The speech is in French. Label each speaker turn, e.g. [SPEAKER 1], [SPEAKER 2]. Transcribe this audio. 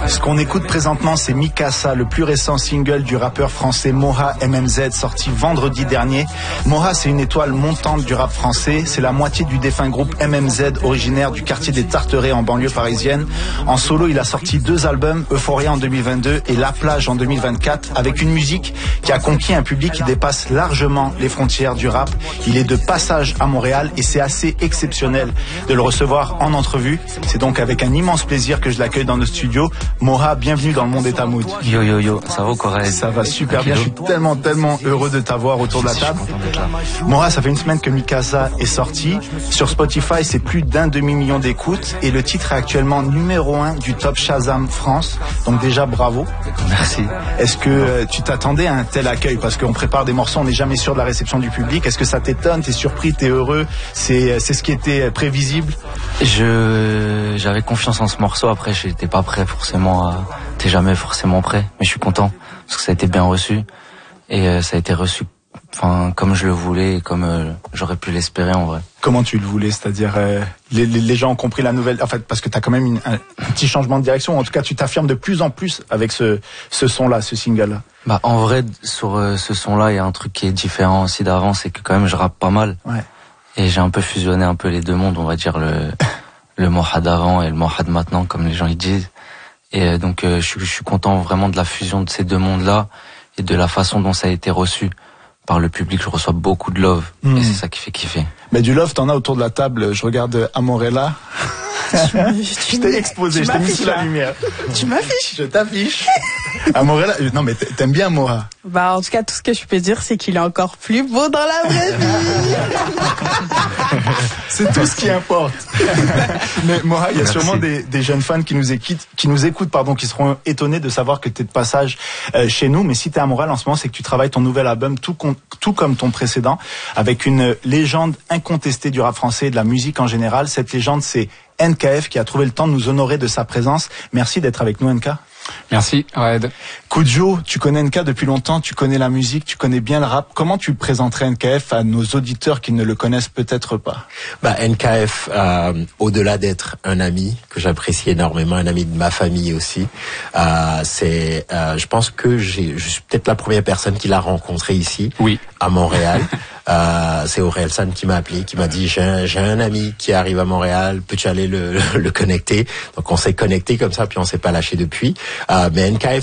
[SPEAKER 1] Ce qu'on écoute présentement, c'est Mikasa, le plus récent single du rappeur français Moha MMZ, sorti vendredi dernier. Moha, c'est une étoile montante du rap français. C'est la moitié du défunt groupe MMZ, originaire du quartier des Tarterets en banlieue parisienne. En solo, il a sorti 2 albums, Euphoria en 2022 et La Plage en 2024, avec une musique qui a conquis un public qui dépasse largement les frontières du rap. Il est de passage à Montréal et c'est assez exceptionnel de le recevoir en entrevue. C'est donc avec un immense plaisir que je l'accueille dans nos studios. Moha, bienvenue dans le monde est à mood.
[SPEAKER 2] Yo yo yo, ça va correct?
[SPEAKER 1] Ça va super bien, je suis tellement heureux de t'avoir autour de la table. Moha, ça fait une semaine que Mikasa est sorti. Sur Spotify, c'est plus d'1 demi-million d'écoutes et le titre est actuellement numéro 1 du top Shazam France. Donc déjà bravo.
[SPEAKER 2] Merci.
[SPEAKER 1] Est-ce que tu t'attendais à un tel accueil? Parce qu'on prépare des morceaux, on n'est jamais sûr de la réception du public. Est-ce que ça t'étonne? T'es surpris? T'es heureux? C'est ce qui était prévisible?
[SPEAKER 2] J'avais confiance en ce morceau. Après, j'étais pas prêt forcément t'es jamais forcément prêt. Mais je suis content parce que ça a été bien reçu et ça a été reçu, comme je le voulais, et comme j'aurais pu l'espérer en vrai.
[SPEAKER 1] Comment tu le voulais? C'est-à-dire les gens ont compris la nouvelle, en fait, parce que t'as quand même un petit changement de direction. En tout cas, tu t'affirmes de plus en plus avec ce son-là, ce single-là.
[SPEAKER 2] Bah en vrai, sur ce son-là, il y a un truc qui est différent aussi d'avant, c'est que quand même je rappe pas mal.
[SPEAKER 1] Ouais.
[SPEAKER 2] Et j'ai un peu fusionné un peu les deux mondes, on va dire le Moha d'avant et le Moha de maintenant, comme les gens ils disent. Et donc je suis content vraiment de la fusion de ces deux mondes-là et de la façon dont ça a été reçu par le public. Je reçois beaucoup de love et c'est ça qui fait kiffer.
[SPEAKER 1] Mais du love, t'en as autour de la table. Je regarde Amorella. Je t'ai exposé, je t'ai mis sous la lumière.
[SPEAKER 3] Tu m'affiches.
[SPEAKER 1] Je t'affiche. Amorella, non mais t'aimes bien Moha.
[SPEAKER 3] Bah en tout cas, tout ce que je peux dire, c'est qu'il est encore plus beau dans la vraie vie.
[SPEAKER 1] C'est tout ce qui importe. Mais Moha, il y a sûrement des jeunes fans qui nous écoutent, qui seront étonnés de savoir que t'es de passage chez nous. Mais si t'es à Montréal en ce moment, c'est que tu travailles ton nouvel album, tout comme ton précédent, avec une légende incontestée du rap français et de la musique en général. Cette légende, c'est NKF qui a trouvé le temps de nous honorer de sa présence. Merci d'être avec nous, NK.
[SPEAKER 4] Merci, Red.
[SPEAKER 1] Kudjo, tu connais NK depuis longtemps, tu connais la musique, tu connais bien le rap. Comment tu présenterais NKF à nos auditeurs qui ne le connaissent peut-être pas?
[SPEAKER 5] NKF, au-delà d'être un ami que j'apprécie énormément, un ami de ma famille aussi, je pense que je suis peut-être la première personne qui l'a rencontré ici,
[SPEAKER 4] oui,
[SPEAKER 5] à Montréal. C'est Aurel San qui m'a appelé, qui m'a dit j'ai un ami qui arrive à Montréal, peux-tu aller le connecter? Donc on s'est connecté comme ça, puis on s'est pas lâché depuis. Mais NKF